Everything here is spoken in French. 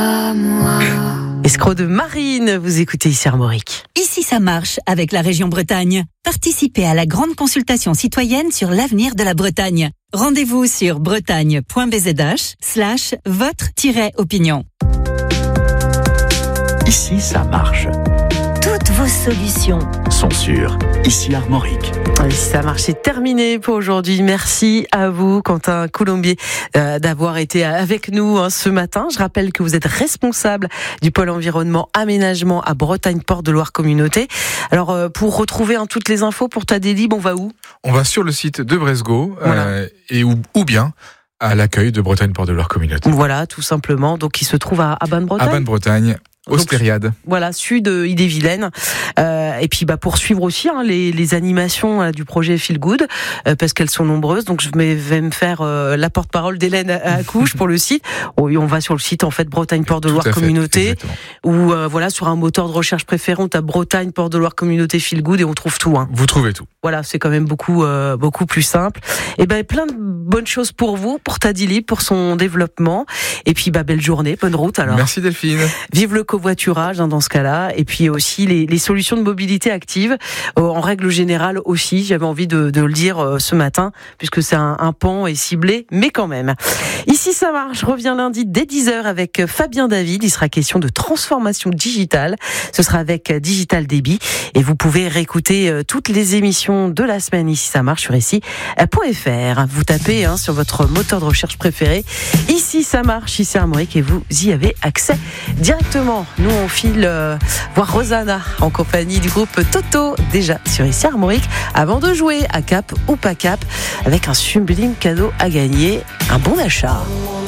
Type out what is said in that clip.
Escroc de Marine, vous écoutez ici Armorique. Ici ça marche avec la région Bretagne. Participez à la grande consultation citoyenne sur l'avenir de la Bretagne. Rendez-vous sur bretagne.bzh/votre-opinion. Ici ça marche. Toutes vos solutions Sont sur Ici Armorique. Ça marche, c'est terminé pour aujourd'hui. Merci à vous, Quentin Coulombier, d'avoir été avec nous ce matin. Je rappelle que vous êtes responsable du pôle environnement aménagement à Bretagne Port de Loire Communauté. Alors, pour retrouver toutes les infos pour ta délib, on va où ? On va sur le site de Bresgo, Voilà. ou bien à l'accueil de Bretagne Port de Loire Communauté. Voilà, tout simplement. Donc, il se trouve à Basse-Bretagne. À Basse-Bretagne. Ostériade. Voilà, sud Ille-et-Vilaine. Et puis pour suivre aussi les animations du projet Feel Good, parce qu'elles sont nombreuses. Donc je vais me faire la porte-parole d'Hélène à Couche pour le site. Oui, on va sur le site en fait Bretagne Port de Loire Communauté, où voilà, sur un moteur de recherche préféré, on tape Bretagne Port de Loire Communauté Feel Good et on trouve tout. Vous trouvez tout. Voilà, c'est quand même beaucoup plus simple. Et plein de bonnes choses pour vous, pour Tadili, pour son développement. Et puis belle journée, bonne route alors. Merci Delphine. Vive le covoiturage dans ce cas-là, et puis aussi les solutions de mobilité active en règle générale aussi. J'avais envie de le dire ce matin, puisque c'est un pan et ciblé, mais quand même. Ici ça marche, je reviens lundi dès 10h avec Fabien David. Il sera question de transformation digitale. Ce sera avec Digital Débit, et vous pouvez réécouter toutes les émissions de la semaine Ici ça marche sur ici.fr. Vous tapez sur votre moteur de recherche préféré Ici ça marche, ici Armorique, et vous y avez accès directement. Nous on file voir Rosanna en compagnie du groupe Toto, déjà sur ici Armorique, avant de jouer à Cap ou pas Cap, avec un sublime cadeau à gagner, un bon d'achat.